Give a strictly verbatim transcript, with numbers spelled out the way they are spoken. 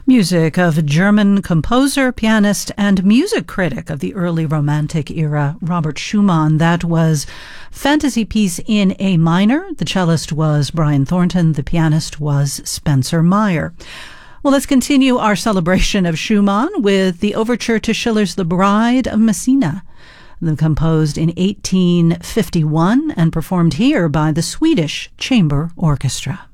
Music of German composer, pianist, and music critic of the early Romantic era, Robert Schumann. That was Fantasy Piece in A minor. The cellist was Brian Thornton. The pianist was Spencer Meyer. Well, let's continue our celebration of Schumann with the overture to Schiller's The Bride of Messina, composed in eighteen fifty-one and performed here by the Swedish Chamber Orchestra.